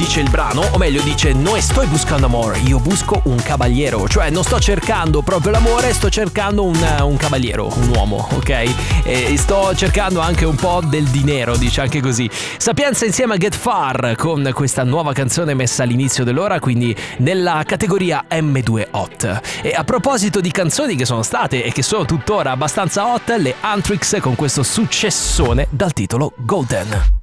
dice il brano, o meglio dice: no estoy buscando amor, io busco un caballero. Cioè non sto cercando proprio l'amore, sto cercando un caballero, un uomo, ok? E sto cercando anche un po' del dinero, dice anche così. Sapienza insieme a Get Far con questa nuova canzone messa all'inizio dell'ora, quindi nella categoria M2 Hot. E a proposito di canzoni che sono state e che sono tuttora abbastanza hot, le Antrix con questo successone dal titolo Golden.